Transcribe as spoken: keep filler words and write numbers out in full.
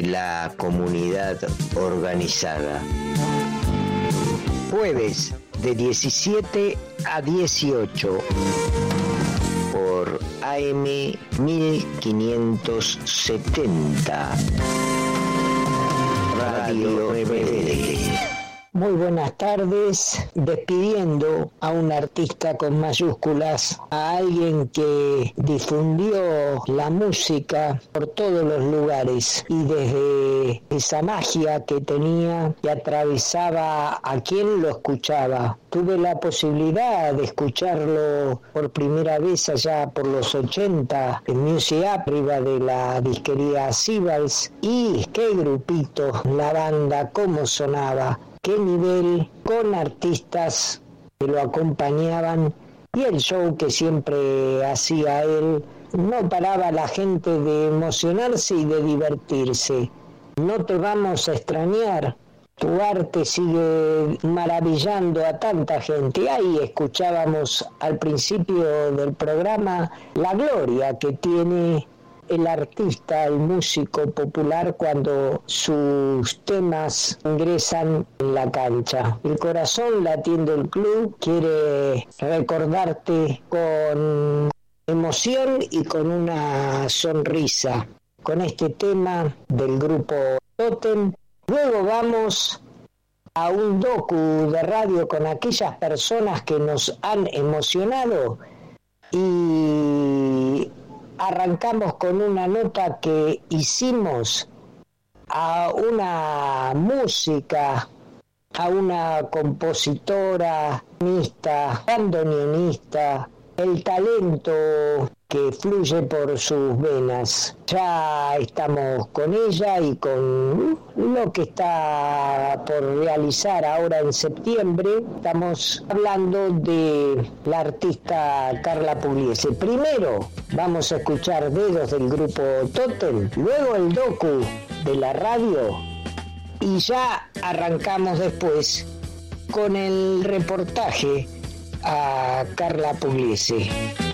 la comunidad organizada. Jueves de diecisiete a dieciocho por A M mil quinientos setenta. Radio Rebelde. Muy buenas tardes, despidiendo a un artista con mayúsculas, a alguien que difundió la música por todos los lugares y desde esa magia que tenía que atravesaba a quien lo escuchaba. Tuve la posibilidad de escucharlo por primera vez allá por los ochenta en Music Up, arriba de la disquería Sibals, y qué grupito, la banda, cómo sonaba. Qué nivel, con artistas que lo acompañaban y el show que siempre hacía él. No paraba la gente de emocionarse y de divertirse. No te vamos a extrañar, tu arte sigue maravillando a tanta gente. Ahí escuchábamos al principio del programa la gloria que tiene el artista, el músico popular cuando sus temas ingresan en la cancha. El corazón latiendo el club quiere recordarte con emoción y con una sonrisa con este tema del grupo Totem. Luego vamos a un docu de radio con aquellas personas que nos han emocionado y arrancamos con una nota que hicimos a una música, a una compositora, pianista, bandoneonista, el talento que fluye por sus venas. Ya estamos con ella y con lo que está por realizar ahora en septiembre. Estamos hablando de la artista Carla Pugliese. Primero vamos a escuchar Dedos del grupo Totem, luego el docu de la radio y ya arrancamos después con el reportaje a Carla Pugliese.